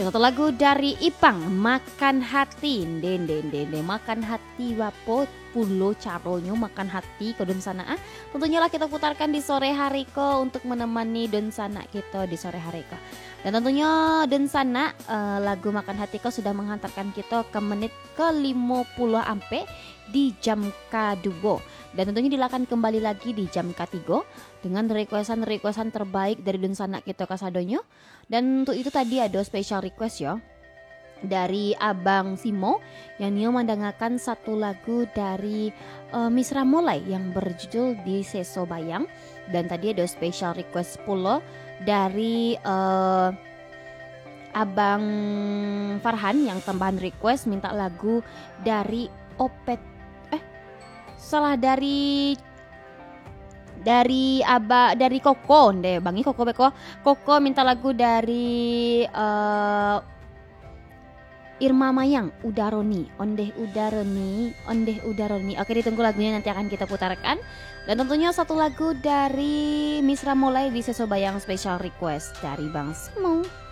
satu lagu dari Ipang, Makan Hati. Makan hati wapo pulo caronyo makan hati ke don sana. Tentunya lah kita putarkan di sore hari ko untuk menemani don sana kita di sore hari ko. Dan tentunya don sana lagu Makan Hati ko sudah menghantarkan kita ke menit ke 50 ampe di jam ke-2. Dan tentunya dilakukan kembali lagi di jam ke-3 dengan requestan terbaik dari don sana kita kasadonyo. Dan untuk itu tadi ada special request ya dari Abang Simo yang dia mendengarkan satu lagu dari Misra Mulai yang berjudul Di Seso Bayang. Dan tadi ada special request pula dari Abang Farhan yang tambahan request minta lagu dari dari Koko deh Bangi Koko Beko. Koko minta lagu dari Irma Mayang Udaroni Ondeh Udaroni. Oke, ditunggu lagunya nanti akan kita putarkan. Dan tentunya satu lagu dari Misra Mulai Di Seso Bayang special request dari Bang Simo.